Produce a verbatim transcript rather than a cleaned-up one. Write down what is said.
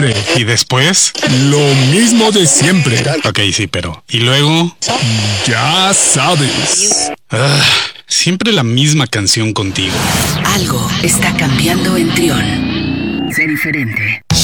siempre. ¿Y después? Lo mismo de siempre. Ok, sí, pero... ¿Y luego? Ya sabes. Ah, siempre la misma canción contigo. Algo está cambiando en Trión. Sé diferente.